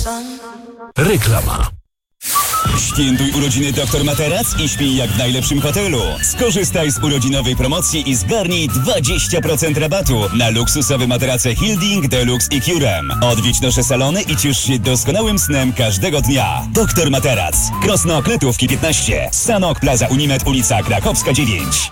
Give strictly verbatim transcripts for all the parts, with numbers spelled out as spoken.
Reklama. Świętuj urodziny doktor Materac i śpij jak w najlepszym hotelu. Skorzystaj z urodzinowej promocji i zgarnij dwadzieścia procent rabatu na luksusowe materace Hilding, Deluxe i Curem. Odwiedź nasze salony i ciesz się doskonałym snem każdego dnia. doktor Materac. Krosno Kletówki piętnaście. Sanok Plaza Unimed, ulica Krakowska dziewięć.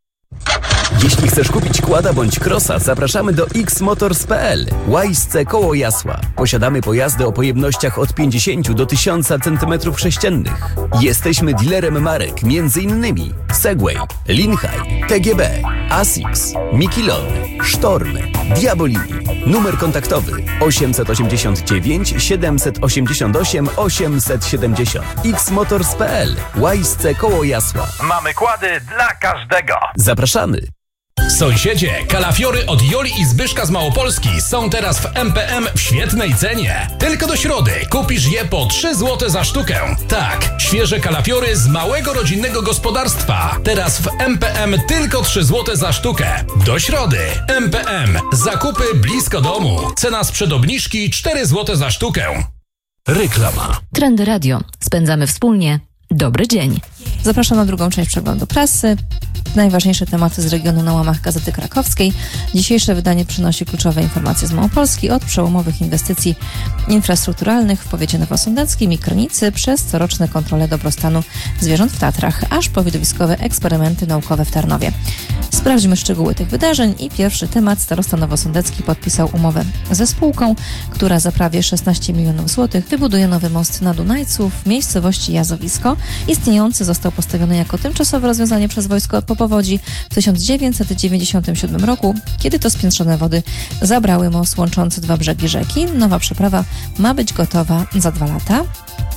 Jeśli chcesz kupić kłada bądź krosa, zapraszamy do x motors kropka p l. Łajsce koło Jasła. Posiadamy pojazdy o pojemnościach od pięćdziesięciu do tysiąca centymetrów sześciennych. Jesteśmy dealerem marek m.in. Segway, Linhai, T G B, Asics, Mikilon, Sztorm, Diabolini. Numer kontaktowy osiemset osiemdziesiąt dziewięć siedemset osiemdziesiąt osiem osiemset siedemdziesiąt. x motors kropka p l. Łajsce koło Jasła. Mamy kłady dla każdego. Zapraszamy. Sąsiedzie, kalafiory od Joli i Zbyszka z Małopolski są teraz w M P M w świetnej cenie. Tylko do środy kupisz je po trzy złote za sztukę. Tak, świeże kalafiory z małego rodzinnego gospodarstwa. Teraz w M P M tylko trzy złote za sztukę. Do środy. M P M. Zakupy blisko domu. Cena sprzed obniżki cztery złote za sztukę. Reklama. Trendy Radio. Spędzamy wspólnie dobry dzień. Zapraszam na drugą część przeglądu prasy. Najważniejsze tematy z regionu na łamach Gazety Krakowskiej. Dzisiejsze wydanie przynosi kluczowe informacje z Małopolski od przełomowych inwestycji infrastrukturalnych w powiecie nowosądeckim i Krynicy przez coroczne kontrole dobrostanu zwierząt w Tatrach, aż po widowiskowe eksperymenty naukowe w Tarnowie. Sprawdźmy szczegóły tych wydarzeń i pierwszy temat. Starosta nowosądecki podpisał umowę ze spółką, która za prawie szesnaście milionów złotych wybuduje nowy most na Dunajcu w miejscowości Jazowisko. Istniejący został postawiony jako tymczasowe rozwiązanie przez wojsko po powodzi w tysiąc dziewięćset dziewięćdziesiątym siódmym roku, kiedy to spiętrzone wody zabrały most łączący dwa brzegi rzeki. Nowa przeprawa ma być gotowa za dwa lata.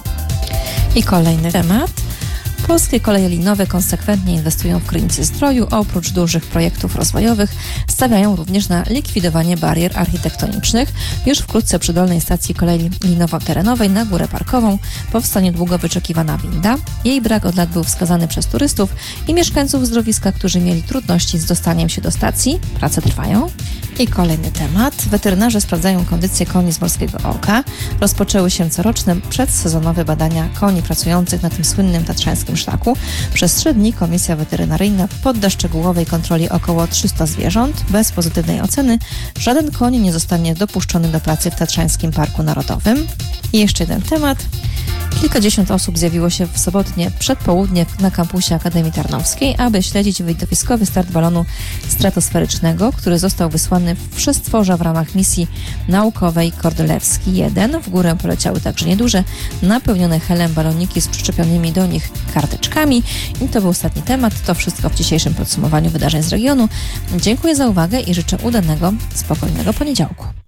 I kolejny temat. Polskie koleje linowe konsekwentnie inwestują w Krynicy Zdroju, a oprócz dużych projektów rozwojowych stawiają również na likwidowanie barier architektonicznych. Już wkrótce przy dolnej stacji kolei linowo-terenowej na Górę Parkową powstanie długo wyczekiwana winda. Jej brak od lat był wskazany przez turystów i mieszkańców zdrowiska, którzy mieli trudności z dostaniem się do stacji. Prace trwają. I kolejny temat. Weterynarze sprawdzają kondycję koni z Morskiego Oka. Rozpoczęły się coroczne przedsezonowe badania koni pracujących na tym słynnym tatrzańskim szlaku. Przez trzy dni Komisja Weterynaryjna podda szczegółowej kontroli około trzysta zwierząt. Bez pozytywnej oceny żaden koń nie zostanie dopuszczony do pracy w Tatrzańskim Parku Narodowym. I jeszcze jeden temat. Kilkadziesiąt osób zjawiło się w sobotnie przedpołudnie na kampusie Akademii Tarnowskiej, aby śledzić widowiskowy start balonu stratosferycznego, który został wysłany w przestworza w ramach misji naukowej Kordelewski jeden. W górę poleciały także nieduże, napełnione helem baloniki z przyczepionymi do nich karteczkami. I to był ostatni temat. To wszystko w dzisiejszym podsumowaniu wydarzeń z regionu. Dziękuję za uwagę i życzę udanego, spokojnego poniedziałku.